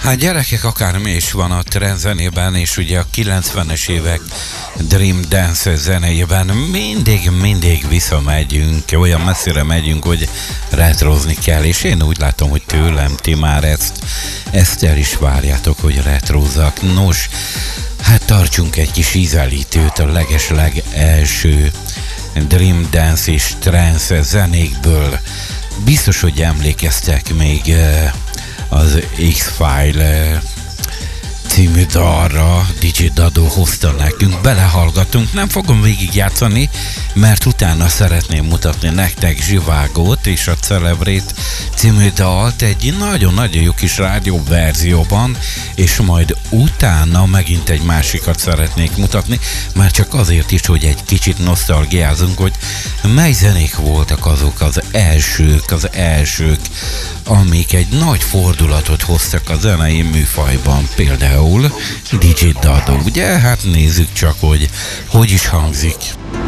Hát gyerekek, akármi is van a trendzenében, és ugye a 90-es évek Dream Dance zenéjében mindig visszamegyünk, olyan messzire megyünk, hogy retrozni kell, és én úgy látom, hogy tőlem ti már ezt el is várjátok, hogy retrozzak. Nos, hát tartsunk egy kis ízelítőt a legesleg első Dream Dance és trance zenékből. Biztos, hogy emlékeztek még az X-File című dalra, DJ Dado hozta nekünk, belehallgatunk, nem fogom végigjátszani, mert utána szeretném mutatni nektek Zsivágót és a Celebrate című dalt egy nagyon-nagyon jó kis rádió verzióban, és majd utána megint egy másikat szeretnék mutatni, már csak azért is, hogy egy kicsit nosztalgiázunk, hogy mely zenék voltak azok az elsők, amik egy nagy fordulatot hoztak a zenei műfajban, például DJ Dado, ugye? Hát nézzük csak, hogy is hangzik.